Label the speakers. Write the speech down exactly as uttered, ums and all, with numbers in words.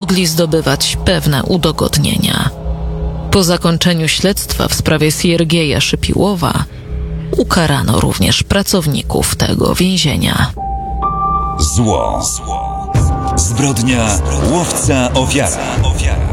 Speaker 1: mogli zdobywać pewne udogodnienia. Po zakończeniu śledztwa w sprawie Siergieja Szypiłowa ukarano również pracowników tego więzienia.
Speaker 2: Zło. Zbrodnia łowca ofiara.